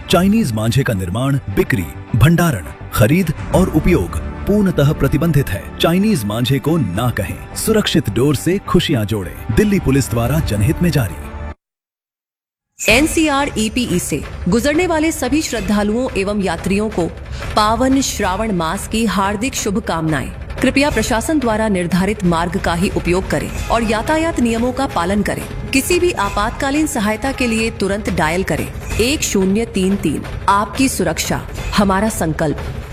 Chinese मांझे का निर्माण, बिक्री, भंडारण, खरीद और उपयोग पूर्णतः प्रतिबंधित है। चाइनीज मांझे को ना कहें। सुरक्षित डोर से खुशियां जोड़ें। दिल्ली पुलिस द्वारा जनहित में जारी। NCR-EPE से गुजरने वाले सभी श्रद्धालुओं एवं यात्रियों को पावन श्रावण मास की हार्दिक शुभकामनाएं। कृपया प्रशासन द्वारा निर्धारित मार्ग का ही उपयोग करें और यातायात नियमों का पालन करें। किसी भी आपातकालीन सहायता के लिए तुरंत डायल करें 1033। आपकी सुरक्षा हमारा संकल्प।